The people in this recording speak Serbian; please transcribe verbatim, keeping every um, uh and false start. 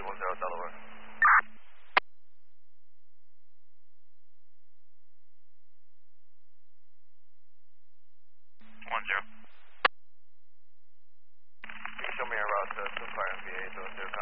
four zero Delaware. One zero. Can you show me a route to Fire M V A to zero